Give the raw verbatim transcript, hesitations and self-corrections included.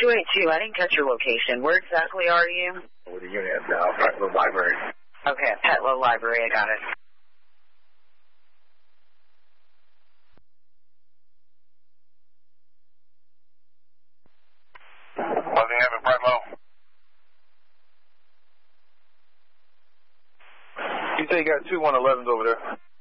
two eight two, I didn't catch your location. Where exactly are you? With the unit at uh, Petlow Library. Okay, at Petlow Library, I got it. What do they have at Petlow? You say you got two one elevens over there.